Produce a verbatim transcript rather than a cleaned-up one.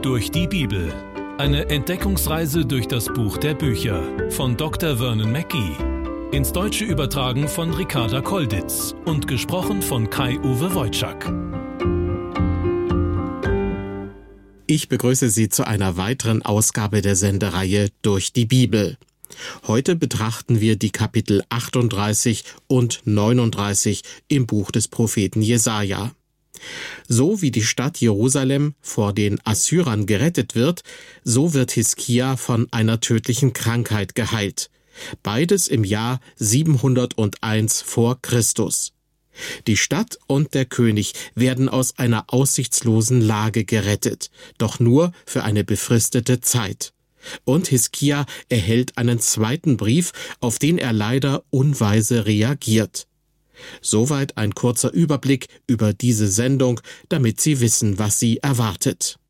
Durch die Bibel. Eine Entdeckungsreise durch das Buch der Bücher von Doktor Vernon Mackey. Ins Deutsche übertragen von Ricarda Kolditz und gesprochen von Kai-Uwe Wojczak. Ich begrüße Sie zu einer weiteren Ausgabe der Sendereihe Durch die Bibel. Heute betrachten wir die Kapitel achtunddreißig und neununddreißig im Buch des Propheten Jesaja. So wie die Stadt Jerusalem vor den Assyrern gerettet wird, so wird Hiskia von einer tödlichen Krankheit geheilt. Beides im Jahr siebenhunderteins vor Christus. Die Stadt und der König werden aus einer aussichtslosen Lage gerettet, doch nur für eine befristete Zeit. Und Hiskia erhält einen zweiten Brief, auf den er leider unweise reagiert. Soweit ein kurzer Überblick über diese Sendung, damit Sie wissen, was Sie erwartet.